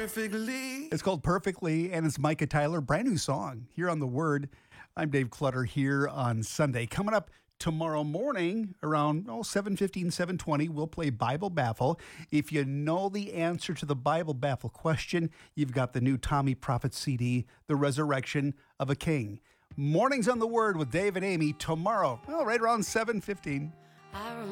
perfectly. It's called Perfectly, and it's Micah Tyler. Brand new song here on The Word. I'm Dave Clutter here on Sunday. Coming up tomorrow morning around 7:15, 7:20, we'll play Bible Baffle. If you know the answer to the Bible Baffle question, you've got the new Tommy Prophet CD, The Resurrection of a King. Mornings on The Word with Dave and Amy tomorrow, right around 7:15.